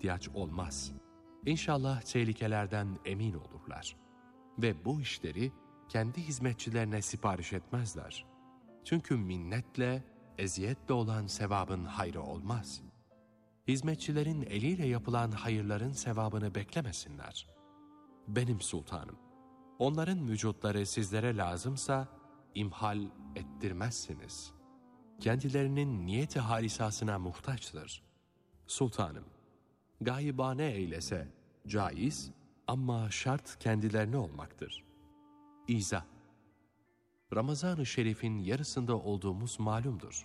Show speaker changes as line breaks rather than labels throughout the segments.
ihtiyaç olmaz. İnşallah tehlikelerden emin olurlar. Ve bu işleri kendi hizmetçilerine sipariş etmezler. Çünkü minnetle, eziyetle olan sevabın hayrı olmaz. Hizmetçilerin eliyle yapılan hayırların sevabını beklemesinler. Benim sultanım, onların vücutları sizlere lazımsa imhal ettirmezsiniz. Kendilerinin niyeti halisasına muhtaçtır. Sultanım, gaybane eylese caiz ama şart kendilerine olmaktır. İzah: Ramazan-ı Şerif'in yarısında olduğumuz malumdur.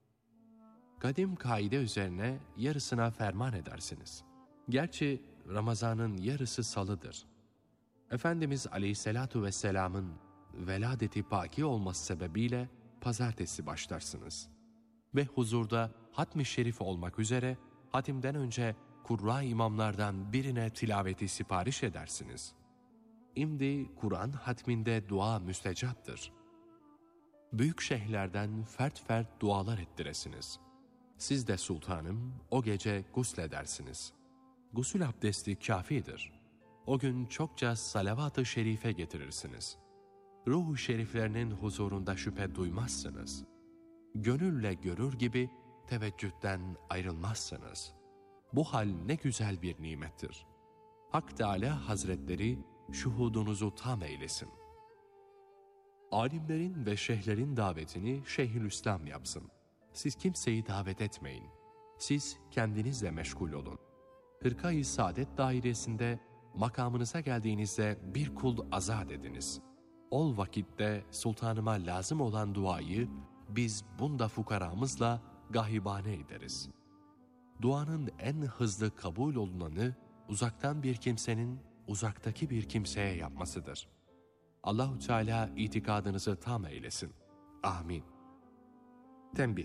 Kadim kaide üzerine yarısına ferman edersiniz. Gerçi Ramazan'ın yarısı salıdır. Efendimiz Aleyhisselatu Vesselam'ın veladeti paki olması sebebiyle pazartesi başlarsınız. Ve huzurda hatm-i şerif olmak üzere hatimden önce Kurra imamlardan birine tilaveti sipariş edersiniz. İmdi Kur'an hatminde dua müstecaptır. Büyük şeyhlerden fert fert dualar ettiresiniz. Siz de sultanım o gece gusledersiniz. Gusül abdesti kafidir. O gün çokça salavat-ı şerife getirirsiniz. Ruh-u şeriflerinin huzurunda şüphe duymazsınız. Gönülle görür gibi teveccühten ayrılmazsınız. Bu hal ne güzel bir nimettir. Hak Teâlâ Hazretleri şuhudunuzu tam eylesin. Alimlerin ve şeyhlerin davetini Şeyhülislam yapsın. Siz kimseyi davet etmeyin. Siz kendinizle meşgul olun. Hırka-i Saadet dairesinde makamınıza geldiğinizde bir kul azat ediniz. Ol vakitte sultanıma lazım olan duayı biz bunda fukaramızla gahibane ederiz. Duanın en hızlı kabul olunanı uzaktan bir kimsenin uzaktaki bir kimseye yapmasıdır. Allah-u Teala itikadınızı tam eylesin. Amin. Tembih: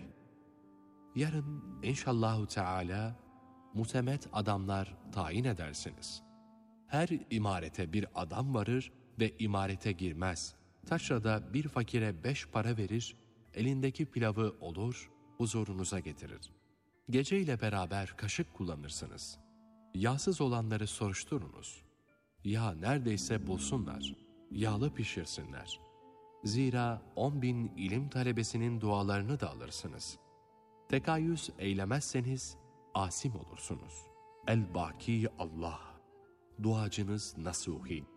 Yarın inşallahü Teala mutemet adamlar tayin edersiniz. Her imarete bir adam varır ve imarete girmez. Taşrada bir fakire 5 para verir, elindeki pilavı olur, huzurunuza getirir. Geceyle beraber kaşık kullanırsınız. Yağsız olanları soruşturunuz. Yağ neredeyse bulsunlar, yağlı pişirsinler. Zira 10.000 ilim talebesinin dualarını da alırsınız. Tekayyüz eylemezseniz asim olursunuz. El-Baki Allah, duacınız nasuhi.